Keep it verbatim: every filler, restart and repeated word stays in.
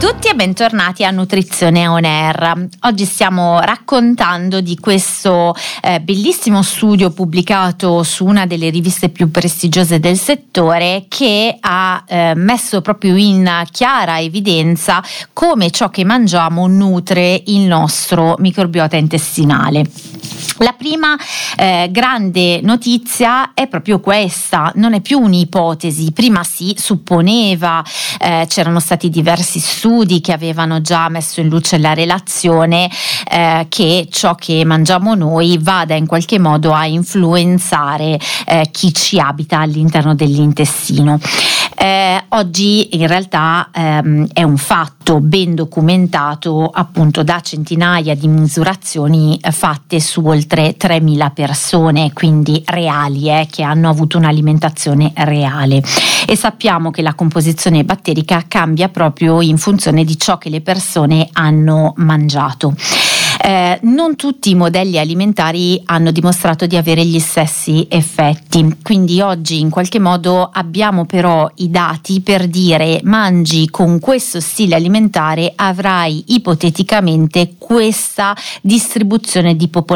tutti e bentornati a Nutrizione On Air. Oggi stiamo raccontando di questo eh, bellissimo studio pubblicato su una delle riviste più prestigiose del settore, che ha eh, messo proprio in chiara evidenza come ciò che mangiamo nutre il nostro microbiota intestinale. La prima eh, grande notizia è proprio questa, non è più un'ipotesi. Prima si supponeva, eh, c'erano stati diversi studi che avevano già messo in luce la relazione eh, che ciò che mangiamo noi vada in qualche modo a influenzare eh, chi ci abita all'interno dell'intestino. Eh, oggi in realtà ehm, è un fatto ben documentato appunto da centinaia di misurazioni eh, fatte su oltre tremila persone, quindi reali, eh, che hanno avuto un'alimentazione reale, e sappiamo che la composizione batterica cambia proprio in funzione di ciò che le persone hanno mangiato. Eh, non tutti i modelli alimentari hanno dimostrato di avere gli stessi effetti, quindi oggi in qualche modo abbiamo però i dati per dire: mangi con questo stile alimentare, avrai ipoteticamente questa distribuzione di popolazione